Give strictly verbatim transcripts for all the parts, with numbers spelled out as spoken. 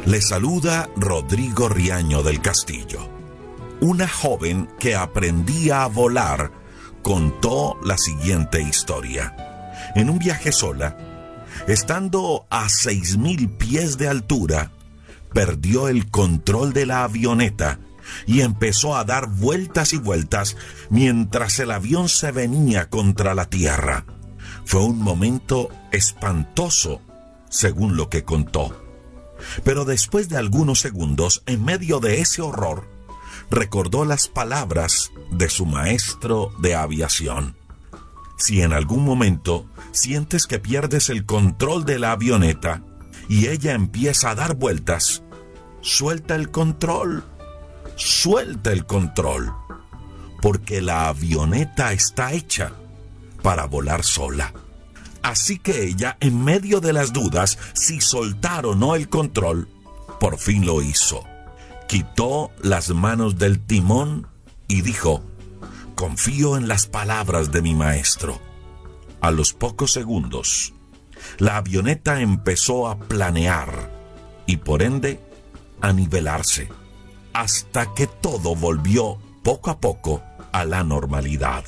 Le saluda Rodrigo Riaño del Castillo. Una joven que aprendía a volar contó la siguiente historia. En un viaje sola, estando a seis mil pies de altura, perdió el control de la avioneta y empezó a dar vueltas y vueltas mientras el avión se venía contra la tierra. Fue un momento espantoso, según lo que contó. Pero después de algunos segundos, en medio de ese horror, recordó las palabras de su maestro de aviación. Si en algún momento sientes que pierdes el control de la avioneta y ella empieza a dar vueltas, suelta el control, suelta el control, porque la avioneta está hecha para volar sola. Así que ella, en medio de las dudas, si soltar o no el control, por fin lo hizo. Quitó las manos del timón y dijo: confío en las palabras de mi maestro. A los pocos segundos, la avioneta empezó a planear y por ende a nivelarse, hasta que todo volvió poco a poco a la normalidad.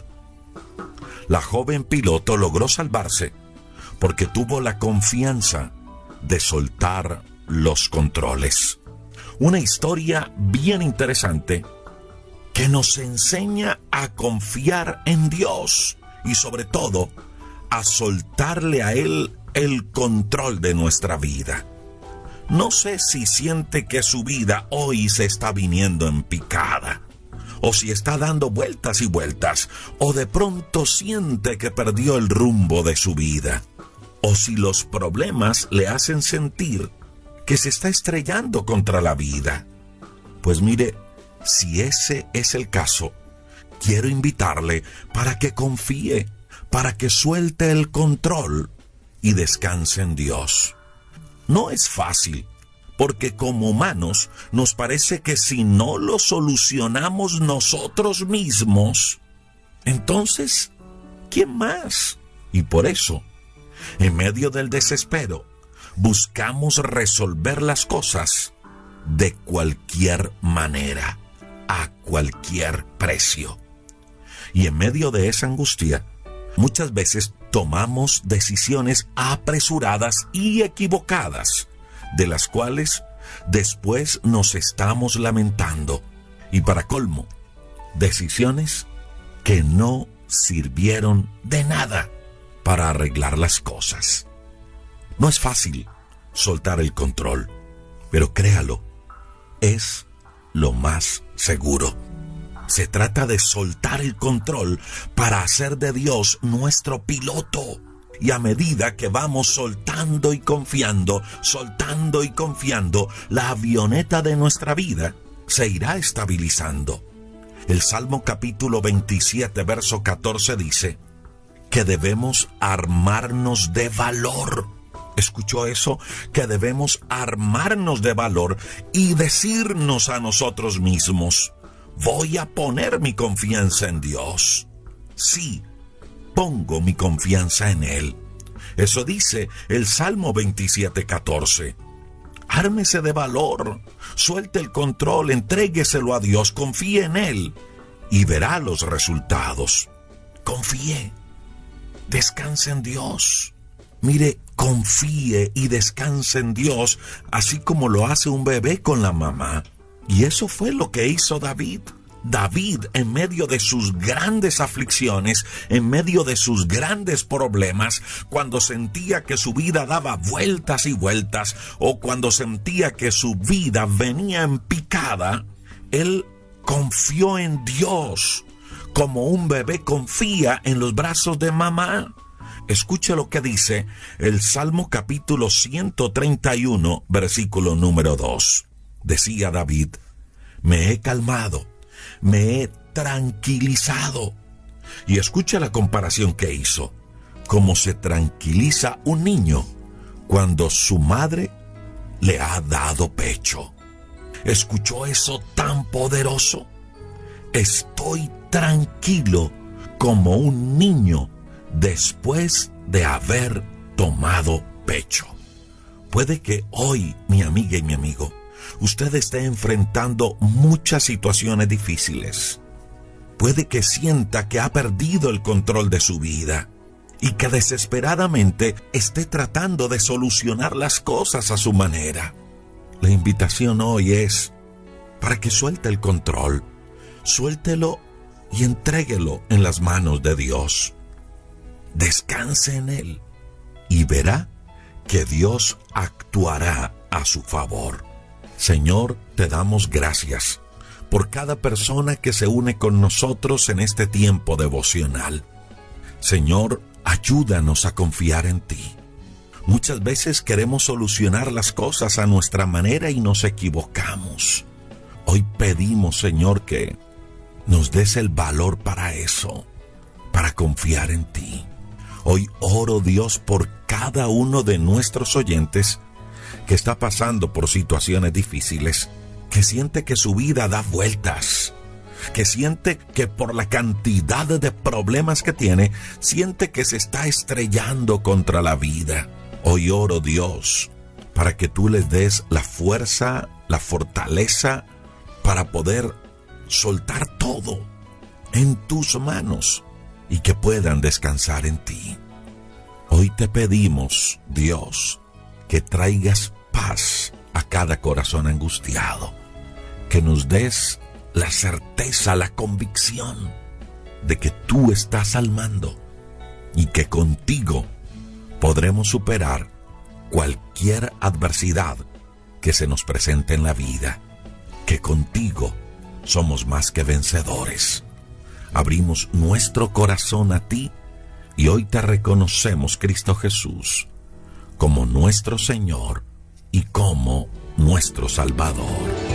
La joven piloto logró salvarse porque tuvo la confianza de soltar los controles. Una historia bien interesante que nos enseña a confiar en Dios y sobre todo a soltarle a Él el control de nuestra vida. No sé si siente que su vida hoy se está viniendo en picada, o si está dando vueltas y vueltas, o de pronto siente que perdió el rumbo de su vida, o si los problemas le hacen sentir que se está estrellando contra la vida. Pues mire, si ese es el caso, quiero invitarle para que confíe, para que suelte el control y descanse en Dios. No es fácil, porque como humanos nos parece que si no lo solucionamos nosotros mismos, entonces, ¿quién más? Y por eso, en medio del desespero, buscamos resolver las cosas de cualquier manera, a cualquier precio. Y en medio de esa angustia, muchas veces tomamos decisiones apresuradas y equivocadas, de las cuales después nos estamos lamentando. Y para colmo, decisiones que no sirvieron de nada para arreglar las cosas. No es fácil soltar el control, pero créalo, es lo más seguro. Se trata de soltar el control para hacer de Dios nuestro piloto. Y a medida que vamos soltando y confiando, soltando y confiando, la avioneta de nuestra vida se irá estabilizando. El Salmo capítulo veintisiete, verso catorce dice que debemos armarnos de valor. ¿Escuchó eso? Que debemos armarnos de valor y decirnos a nosotros mismos: voy a poner mi confianza en Dios. Sí, pongo mi confianza en Él. Eso dice el Salmo veintisiete, catorce. Ármese de valor, suelte el control, entrégueselo a Dios, confíe en Él y verá los resultados. Confíe, descanse en Dios. Mire, confíe y descanse en Dios, así como lo hace un bebé con la mamá. Y eso fue lo que hizo David. David, en medio de sus grandes aflicciones, en medio de sus grandes problemas, cuando sentía que su vida daba vueltas y vueltas, o cuando sentía que su vida venía en picada, él confió en Dios, como un bebé confía en los brazos de mamá. Escuche lo que dice el Salmo capítulo ciento treinta y uno, versículo número dos. Decía David: me he calmado, me he tranquilizado. Y escucha la comparación que hizo: como se tranquiliza un niño cuando su madre le ha dado pecho. ¿Escuchó eso tan poderoso? Estoy tranquilo como un niño después de haber tomado pecho. Puede que hoy, mi amiga y mi amigo, usted esté enfrentando muchas situaciones difíciles. Puede que sienta que ha perdido el control de su vida y que desesperadamente esté tratando de solucionar las cosas a su manera. La invitación hoy es para que suelte el control, suéltelo y entréguelo en las manos de Dios. Descanse en Él y verá que Dios actuará a su favor. Señor, te damos gracias por cada persona que se une con nosotros en este tiempo devocional. Señor, ayúdanos a confiar en ti. Muchas veces queremos solucionar las cosas a nuestra manera y nos equivocamos. Hoy pedimos, Señor, que nos des el valor para eso, para confiar en ti. Hoy oro, Dios, por cada uno de nuestros oyentes que está pasando por situaciones difíciles, que siente que su vida da vueltas, que siente que por la cantidad de problemas que tiene, siente que se está estrellando contra la vida. Hoy oro, Dios, para que tú les des la fuerza, la fortaleza para poder soltar todo en tus manos y que puedan descansar en ti. Hoy te pedimos, Dios, que traigas paz a cada corazón angustiado, que nos des la certeza, la convicción de que tú estás al mando y que contigo podremos superar cualquier adversidad que se nos presente en la vida, que contigo somos más que vencedores. Abrimos nuestro corazón a ti y hoy te reconocemos, Cristo Jesús, como nuestro Señor y como nuestro Salvador.